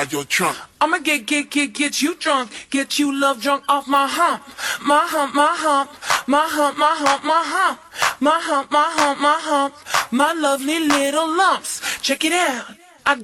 your trunk. I'ma get you drunk, get you love drunk off my hump, my hump, my hump, my hump, my hump, my hump, my hump, my hump, my hump, my lovely little lumps. Check it out.